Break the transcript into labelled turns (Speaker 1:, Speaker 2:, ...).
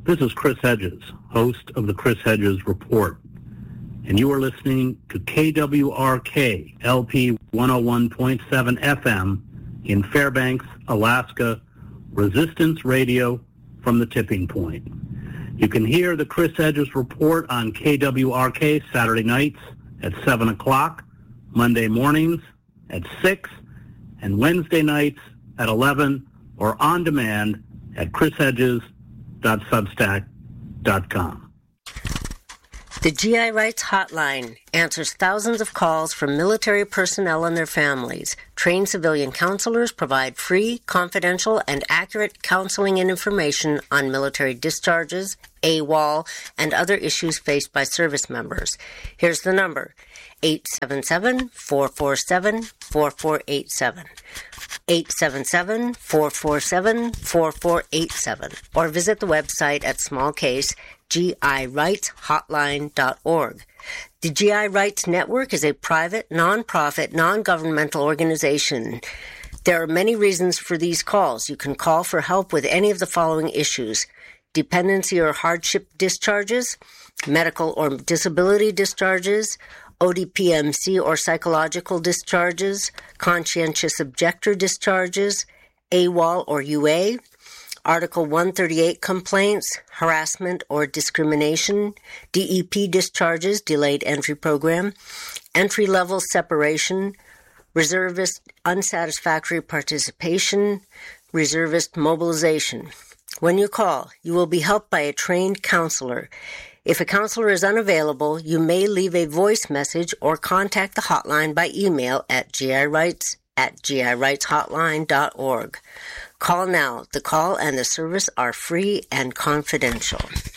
Speaker 1: This is Chris Hedges, host of the Chris Hedges Report, and you are listening to KWRK LP 101.7 FM in Fairbanks, Alaska, Resistance Radio from the Tipping Point. You can hear the Chris Hedges Report on KWRK Saturday nights at 7 o'clock, Monday mornings at 6, and Wednesday nights at 11, or on demand at chrishedges.substack.com.
Speaker 2: The GI Rights Hotline answers thousands of calls from military personnel and their families. Trained civilian counselors provide free, confidential, and accurate counseling and information on military discharges, AWOL, and other issues faced by service members. Here's the number, 877-447-4487. 877-447-4487, or visit the website at smallcase.GIRightsHotline.org. The GI Rights Network is a private, non-profit, non-governmental organization. There are many reasons for these calls. You can call for help with any of the following issues: dependency or hardship discharges, medical or disability discharges, ODPMC or psychological discharges, conscientious objector discharges, AWOL or UA, Article 138 complaints, harassment or discrimination, DEP discharges, delayed entry program, entry-level separation, reservist unsatisfactory participation, reservist mobilization. When you call, you will be helped by a trained counselor. If a counselor is unavailable, you may leave a voice message or contact the hotline by email at GIRights@GIRightsHotline.org. Call now. The call and the service are free and confidential.